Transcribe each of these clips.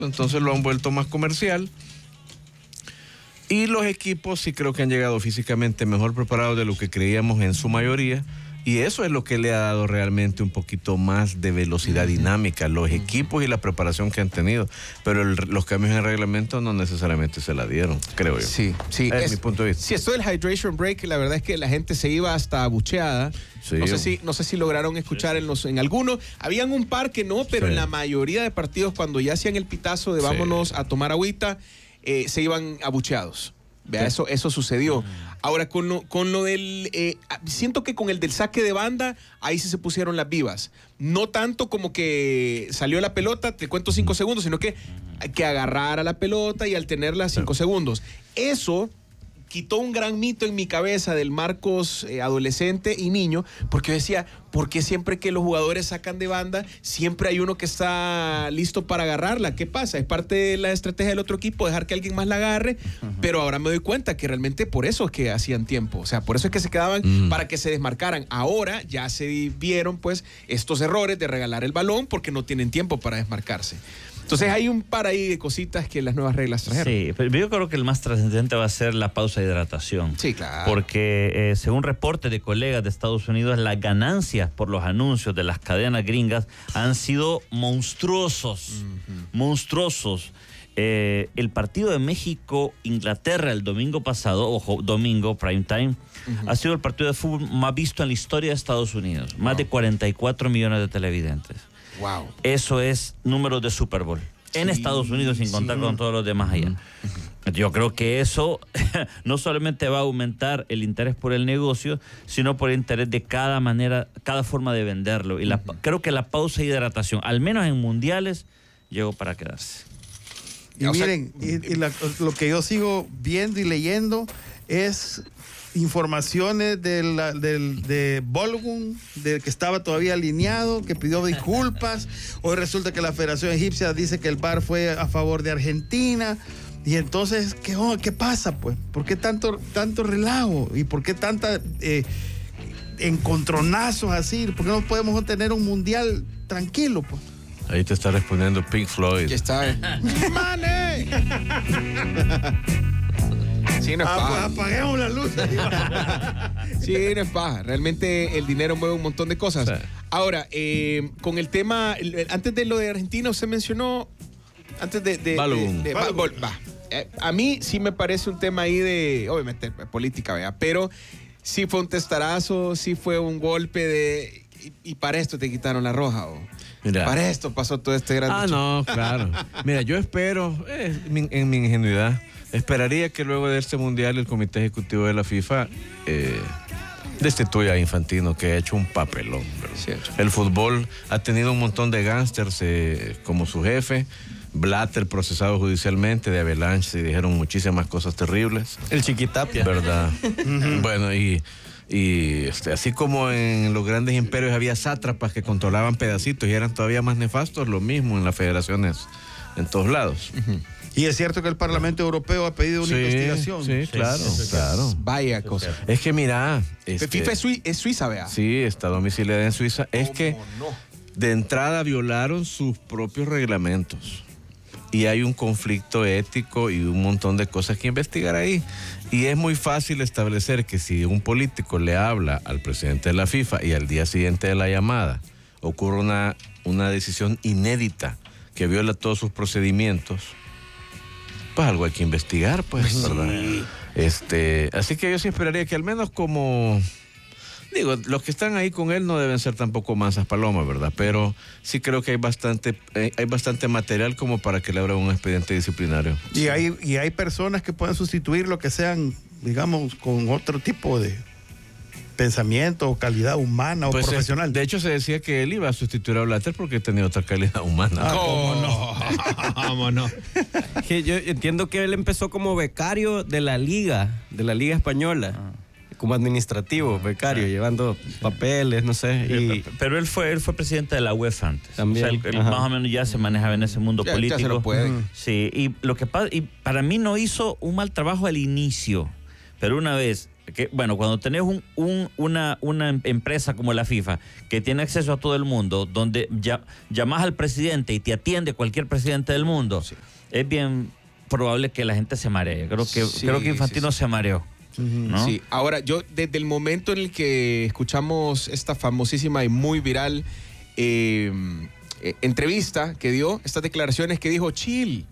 entonces lo han vuelto más comercial. Y los equipos sí creo que han llegado físicamente mejor preparados de lo que creíamos en su mayoría. Y eso es lo que le ha dado realmente un poquito más de velocidad dinámica, los equipos y la preparación que han tenido. Pero los cambios en el reglamento no necesariamente se la dieron, creo yo. Sí. Es mi punto de vista. Sí, esto del hydration break, la verdad es que la gente se iba hasta abucheada. Sí, no sé si lograron escuchar en algunos. Habían un par que no, pero en la mayoría de partidos, cuando ya hacían el pitazo de vámonos a tomar agüita, se iban abucheados. Vea, eso sucedió. Ahora, con lo del... siento que con el del saque de banda, ahí sí se pusieron las vivas. No tanto como que salió la pelota, te cuento 5 segundos, sino que agarrar a la pelota y al tenerla 5 segundos. Eso quitó un gran mito en mi cabeza del Marcos adolescente y niño, porque yo decía, ¿por qué siempre que los jugadores sacan de banda, siempre hay uno que está listo para agarrarla? ¿Qué pasa? Es parte de la estrategia del otro equipo, dejar que alguien más la agarre, pero ahora me doy cuenta que realmente por eso es que hacían tiempo, o sea, por eso es que se quedaban para que se desmarcaran. Ahora ya se vieron pues estos errores de regalar el balón porque no tienen tiempo para desmarcarse. Entonces hay un par ahí de cositas que las nuevas reglas trajeron. Sí, pero yo creo que el más trascendente va a ser la pausa de hidratación. Sí, claro. Porque según reportes de colegas de Estados Unidos, las ganancias por los anuncios de las cadenas gringas han sido monstruosos. Monstruosos. El partido de México-Inglaterra el domingo pasado, ojo, domingo, prime time, ha sido el partido de fútbol más visto en la historia de Estados Unidos. Más de 44 millones de televidentes. Wow. Eso es números de Super Bowl en Estados Unidos, sin contar con todos los demás allá. Yo creo que eso no solamente va a aumentar el interés por el negocio, sino por el interés de cada forma de venderlo. Y creo que la pausa y hidratación, al menos en mundiales, llegó para quedarse. Y miren, lo que yo sigo viendo y leyendo es informaciones de Balogun, de que estaba todavía alineado, que pidió disculpas. Hoy resulta que la Federación Egipcia dice que el VAR fue a favor de Argentina. Y entonces, ¿qué pasa, pues? ¿Por qué tanto relajo? ¿Y por qué tanta encontronazos así? ¿Por qué no podemos tener un mundial tranquilo, pues? Ahí te está respondiendo Pink Floyd. Ya está. ¡Money! Sí, no es paja. Pues apaguemos la luz. Sí, no es paja. Realmente el dinero mueve un montón de cosas. Sí. Ahora, con el tema, antes de lo de Argentina, usted mencionó, antes de Balogun. A mí sí me parece un tema ahí de, obviamente, política, ¿verdad? Pero sí fue un testarazo, sí fue un golpe de... Y para esto te quitaron la roja, ¿o? Mira. Para esto pasó todo este gran... No, claro. Mira, yo espero, en mi ingenuidad, esperaría que luego de este mundial el Comité Ejecutivo de la FIFA destituya a Infantino, que ha hecho un papelón. Sí, el fútbol ha tenido un montón de gángsters como su jefe. Blatter procesado judicialmente, de Avalanche se dijeron muchísimas cosas terribles. El Chiquitapia. ¿Verdad? Bueno, y así como en los grandes imperios había sátrapas que controlaban pedacitos y eran todavía más nefastos, lo mismo en las federaciones en todos lados. Y es cierto que el Parlamento Europeo ha pedido una investigación. Sí, claro. Vaya cosa. Es que mira... FIFA es Suiza, vea. Sí, está domiciliada en Suiza. Es que de entrada violaron sus propios reglamentos. Y hay un conflicto ético y un montón de cosas que investigar ahí. Y es muy fácil establecer que si un político le habla al presidente de la FIFA y al día siguiente de la llamada ocurre una decisión inédita que viola todos sus procedimientos, pues algo hay que investigar, pues, ¿verdad? Así que yo sí esperaría que al menos como... Digo, los que están ahí con él no deben ser tampoco mansas palomas, ¿verdad? Pero sí creo que hay bastante material como para que le abra un expediente disciplinario. Y hay personas que pueden sustituir lo que sean, digamos, con otro tipo de pensamiento o calidad humana o profesional. De hecho, se decía que él iba a sustituir a Blatter porque tenía otra calidad humana. ¿Cómo no? Que yo entiendo que él empezó como becario de la Liga Española. Como administrativo, becario, llevando papeles, no sé. Pero él fue presidente de la UEFA antes. También. O sea, él más o menos ya se manejaba en ese mundo político. Ya se lo puede. Sí, y lo que pasa, y para mí no hizo un mal trabajo al inicio, pero una vez bueno, cuando tenés una empresa como la FIFA que tiene acceso a todo el mundo, donde llamas al presidente y te atiende cualquier presidente del mundo, es bien probable que la gente se maree. Creo que Infantino se mareó. ¿No? Sí, ahora yo desde el momento en el que escuchamos esta famosísima y muy viral entrevista que dio, estas declaraciones que dijo, chill,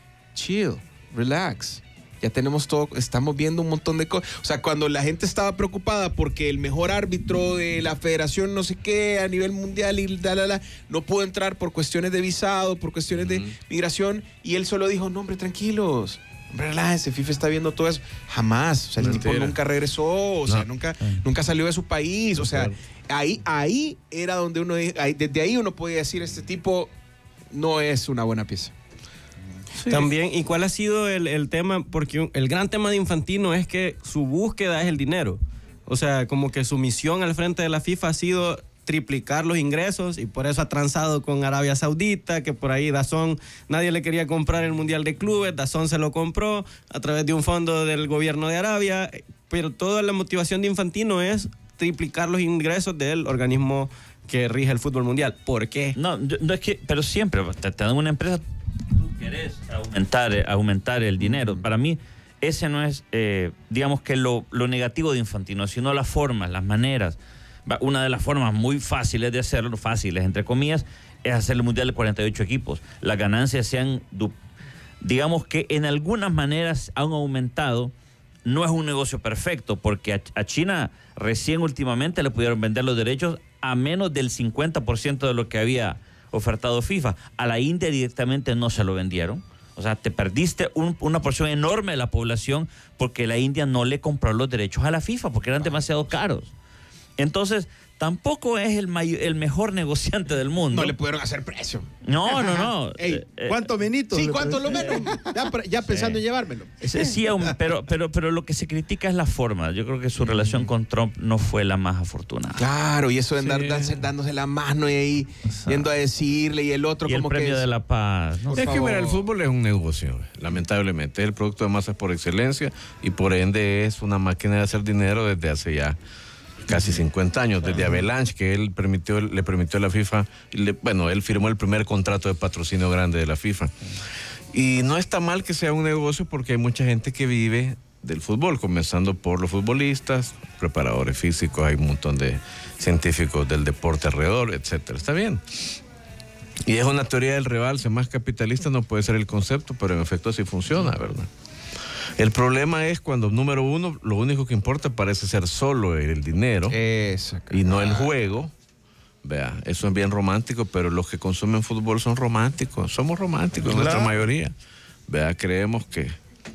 relax, ya tenemos todo, estamos viendo un montón de cosas. O sea, cuando la gente estaba preocupada porque el mejor árbitro de la federación no sé qué a nivel mundial y no pudo entrar por cuestiones de visado, por cuestiones de migración, y él solo dijo, no hombre, tranquilos, relájense, FIFA está viendo todo eso. Jamás, o sea, el tipo nunca regresó, o sea, nunca salió de su país, o sea, ahí era donde uno, desde ahí uno podía decir, este tipo no es una buena pieza. Sí. También, ¿y cuál ha sido el tema? Porque el gran tema de Infantino es que su búsqueda es el dinero. O sea, como que su misión al frente de la FIFA ha sido triplicar los ingresos, y por eso ha transado con Arabia Saudita, que por ahí DAZN, nadie le quería comprar el Mundial de Clubes, DAZN se lo compró a través de un fondo del gobierno de Arabia, pero toda la motivación de Infantino es triplicar los ingresos del organismo que rige el fútbol mundial. ¿Por qué? No es que, pero siempre te dan una empresa, querés aumentar el dinero. Para mí, ese no es, digamos que lo negativo de Infantino, sino las formas, las maneras. Una de las formas muy fáciles de hacerlo, fáciles entre comillas, es hacer el Mundial de 48 equipos. Las ganancias digamos que en algunas maneras han aumentado. No es un negocio perfecto, porque a China recién últimamente le pudieron vender los derechos a menos del 50% de lo que había ofertado FIFA. A la India directamente no se lo vendieron. O sea, te perdiste una porción enorme de la población porque la India no le compró los derechos a la FIFA porque eran demasiado caros. Entonces, tampoco es el mejor negociante del mundo. No le pudieron hacer precio. No. Ey, ¿cuántos menitos? Sí, ¿cuánto lo menos? Ya pensando en llevármelo. Sí, pero lo que se critica es la forma. Yo creo que su relación con Trump no fue la más afortunada. Claro, y eso de andar dándose la mano y ahí yendo a decirle, y el otro y como el premio de la paz. No, es que mira, el fútbol es un negocio, lamentablemente. Es el producto de masas por excelencia y por ende es una máquina de hacer dinero desde hace ya casi 50 años, desde Avalanche, que él le permitió a la FIFA, él firmó el primer contrato de patrocinio grande de la FIFA. Y no está mal que sea un negocio porque hay mucha gente que vive del fútbol, comenzando por los futbolistas, preparadores físicos, hay un montón de científicos del deporte alrededor, etcétera. Está bien. Y es una teoría del rebalse, más capitalista no puede ser el concepto, pero en efecto así funciona, ¿verdad? El problema es cuando, número uno, lo único que importa parece ser solo el dinero y no el juego. Vea, eso es bien romántico, pero los que consumen fútbol son románticos. Somos románticos en nuestra mayoría. Vea, creemos que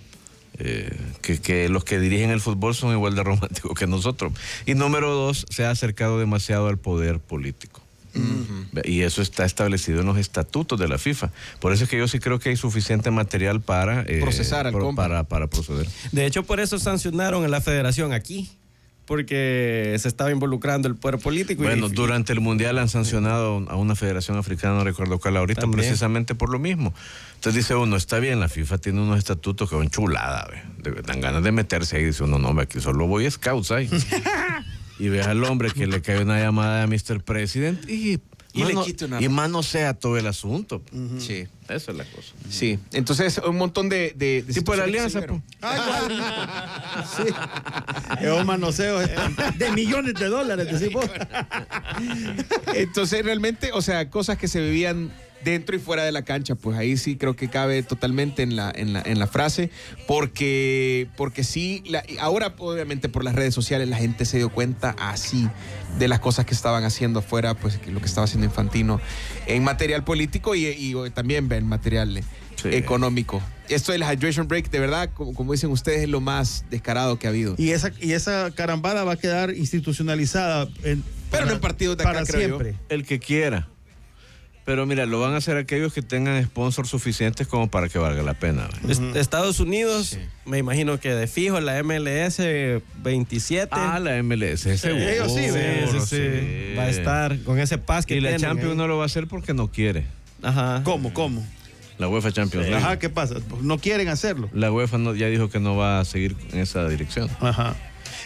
los que dirigen el fútbol son igual de románticos que nosotros. Y número dos, se ha acercado demasiado al poder político. Y eso está establecido en los estatutos de la FIFA. Por eso es que yo sí creo que hay suficiente material para procesar para proceder. De hecho, por eso sancionaron a la federación aquí, porque se estaba involucrando el poder político. Bueno, durante el Mundial han sancionado a una federación africana, no recuerdo cuál ahorita, también, precisamente por lo mismo. Entonces dice uno, está bien, la FIFA tiene unos estatutos que son chulada, dan ganas de meterse ahí. Dice uno, no, aquí solo voy scouts ahí. Y ve al hombre que le cae una llamada a Mr. President y le quita una... Y manosea todo el asunto. Sí. Esa es la cosa. Sí. Entonces, un montón de tipo de la alianza. Sí. Es un manoseo de millones de dólares, decimos. Entonces, realmente, o sea, cosas que se vivían dentro y fuera de la cancha, pues ahí sí creo que cabe totalmente en la frase, porque sí, ahora obviamente por las redes sociales la gente se dio cuenta así de las cosas que estaban haciendo afuera, pues lo que estaba haciendo Infantino en material político y también en material económico. Esto del hydration break, de verdad, como dicen ustedes, es lo más descarado que ha habido. Y esa carambada va a quedar institucionalizada pero no en partidos de acá, para creo siempre. Yo. El que quiera. Pero mira, lo van a hacer aquellos que tengan sponsors suficientes como para que valga la pena. Estados Unidos, me imagino que de fijo, la MLS 27. La MLS, ellos sí, va a estar con ese pas que tienen. Y la Champions ahí. no lo va a hacer porque no quiere. Ajá. ¿Cómo? La UEFA Champions League. Ajá, ¿qué pasa? No quieren hacerlo. La UEFA ya dijo que no va a seguir en esa dirección. Ajá.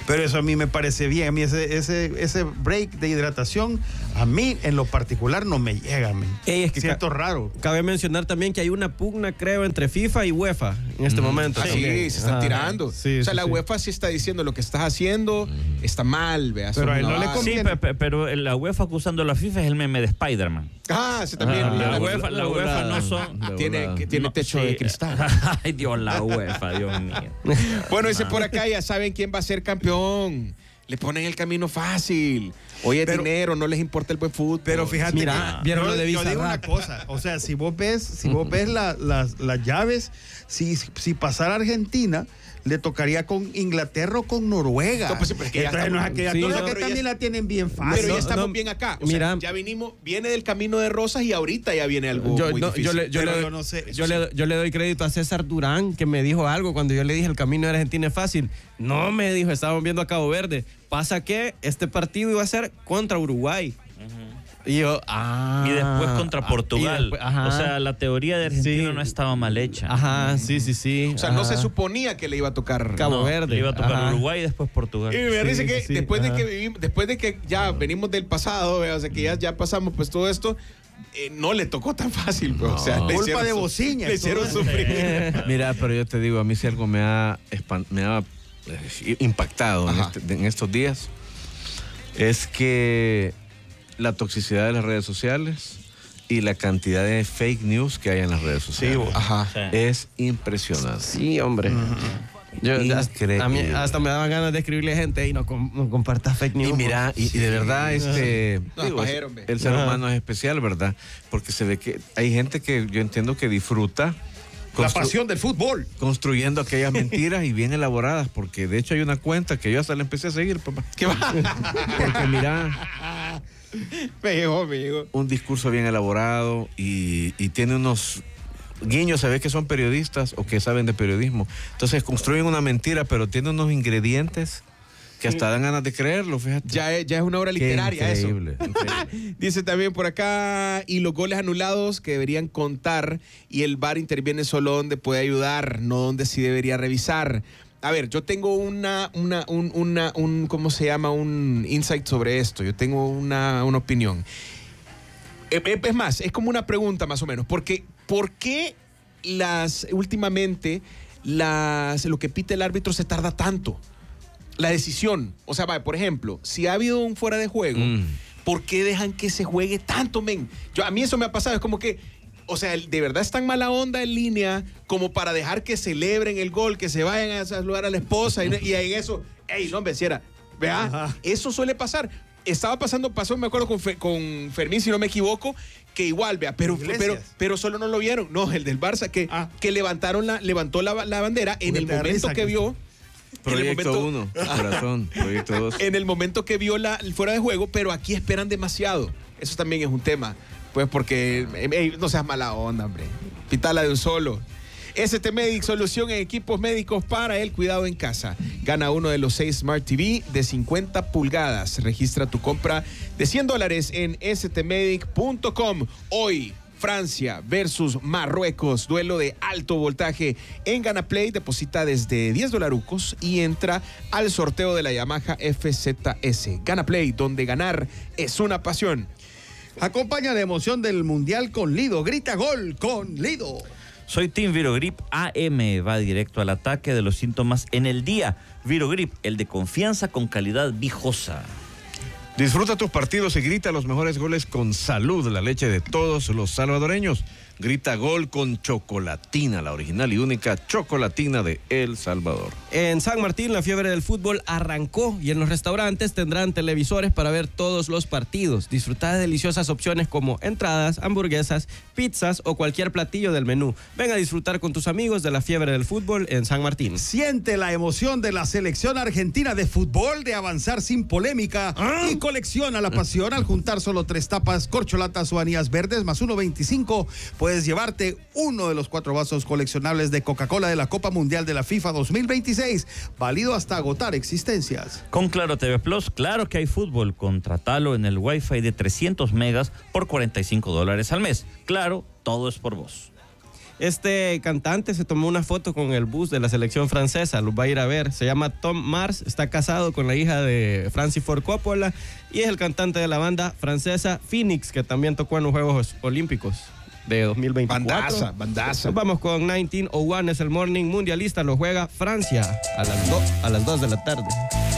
Pero eso a mí me parece bien. A mí ese break de hidratación, a mí en lo particular no me llega. Es que siento raro. Cabe mencionar también que hay una pugna, creo, entre FIFA y UEFA en este momento. Sí, se están tirando. Sí, o sea, sí, la sí. UEFA sí está diciendo lo que estás haciendo está mal, veas. Pero a él no le Sí, conviene. pero la UEFA acusando a la FIFA es el meme de Spider-Man. Sí, también. La la UEFA no son... tiene no, techo sí. de cristal. Ay, Dios, la UEFA, Dios mío. Bueno, dice por acá, ya saben quién va a ser campeón. Le ponen el camino fácil. Hoy es dinero, no les importa el buen fútbol. Pero fíjate, Mira, vieron lo de yo digo una Bizarrap. cosa, o sea, si vos ves las llaves, si pasara Argentina, le tocaría con Inglaterra o con Noruega. No, pues sí, pero es que ya Entonces, no es aquella sí, cosa no, que pero también ya- la tienen bien fácil. Pero ya no, estamos no, bien acá. O mira. sea, ya viene del camino de rosas y ahorita ya viene algo muy difícil. Pero yo no sé, Yo le doy crédito a César Durán, que me dijo algo cuando yo le dije el camino de Argentina es fácil. No, me dijo, estábamos viendo a Cabo Verde. Pasa que este partido iba a ser contra Uruguay. Y yo, Y después contra Portugal. y después, ajá. O sea, la teoría de Argentina Sí. no estaba mal hecha. Ajá, sí. O sea, no se suponía que le iba a tocar. Cabo No, Verde. le iba a tocar Ajá. Uruguay y después Portugal. Y me dice que sí, después de ajá. que después de que ya venimos del pasado, o sea, que ya pasamos pues todo esto, no le tocó tan fácil, pues. O sea, le Culpa hicieron de bociña, le hicieron todo. sufrir. Mira, pero yo te digo, a mí si algo me ha impactado en estos días es que la toxicidad de las redes sociales y la cantidad de fake news que hay en las redes sociales Ajá. Sí. es impresionante. Sí, hombre. Increíble. A mí hasta me daban ganas de escribirle a gente y no compartas fake news. Y mira, y de verdad, No, es pajero, hombre. el ser humano es especial, ¿verdad? Porque se ve que hay gente que yo entiendo que disfruta la pasión del fútbol. construyendo aquellas mentiras y bien elaboradas, porque de hecho hay una cuenta que yo hasta la empecé a seguir, papá. ¿Qué va? Porque mira, Feo, amigo. un discurso bien elaborado y tiene unos guiños, se ve que son periodistas o que saben de periodismo. Entonces construyen una mentira, pero tiene unos ingredientes que hasta dan ganas de creerlo, fíjate. Ya es una obra Qué literaria increíble, eso. increíble. Dice también por acá, y los goles anulados que deberían contar y el VAR interviene solo donde puede ayudar, no donde sí debería revisar. A ver, yo tengo ¿cómo se llama? Un insight sobre esto. Yo tengo una opinión. Es más, es como una pregunta más o menos. Porque, ¿por qué últimamente lo que pite el árbitro se tarda tanto? La decisión. O sea, por ejemplo, si ha habido un fuera de juego, ¿por qué dejan que se juegue tanto, men? A mí eso me ha pasado. Es como que, o sea, de verdad es tan mala onda en línea como para dejar que celebren el gol, que se vayan a saludar a la esposa y en eso, ey, no, venciera. ¿Vea? Ajá. Eso suele pasar. Pasó, me acuerdo con Fermín, si no me equivoco, que igual, vea, pero solo no lo vieron. No, el del Barça, que levantó la bandera en el momento que vio. Proyecto 1, corazón, proyecto 2. En el momento que vio el fuera de juego, pero aquí esperan demasiado. Eso también es un tema. Pues porque no seas mala onda, hombre. Pitala de un solo. ST Medic, solución en equipos médicos para el cuidado en casa. Gana uno de los 6 Smart TV de 50 pulgadas. Registra tu compra de $100 en stmedic.com. Hoy, Francia versus Marruecos, duelo de alto voltaje en Ganaplay. Deposita desde $10 y entra al sorteo de la Yamaha FZS. Ganaplay, donde ganar es una pasión. Acompaña la emoción del Mundial con Lido. Grita gol con Lido. Soy Team Virogrip AM. Va directo al ataque de los síntomas en el día. Virogrip, el de confianza con calidad viejosa. Disfruta tus partidos y grita los mejores goles con Salud, la leche de todos los salvadoreños. Grita gol con Chocolatina, la original y única chocolatina de El Salvador. En San Martín, la fiebre del fútbol arrancó y en los restaurantes tendrán televisores para ver todos los partidos. Disfruta de deliciosas opciones como entradas, hamburguesas, pizzas o cualquier platillo del menú. Ven a disfrutar con tus amigos de la fiebre del fútbol en San Martín. Siente la emoción de la selección argentina de fútbol de avanzar sin polémica y colecciona la pasión al juntar solo 3 tapas, corcholatas o anillas verdes más 1.25. Puedes llevarte uno de los 4 vasos coleccionables de Coca-Cola de la Copa Mundial de la FIFA 2026, válido hasta agotar existencias. Con Claro TV Plus, claro que hay fútbol. Contratalo en el Wi-Fi de 300 megas por $45 al mes. Claro, todo es por vos. Este cantante se tomó una foto con el bus de la selección francesa, los va a ir a ver. Se llama Tom Mars, está casado con la hija de Francis Ford Coppola y es el cantante de la banda francesa Phoenix, que también tocó en los Juegos Olímpicos de 2024. Bandaza. Nos vamos con 1901 es el Morning Mundialista, lo juega Francia a las 2 de la tarde.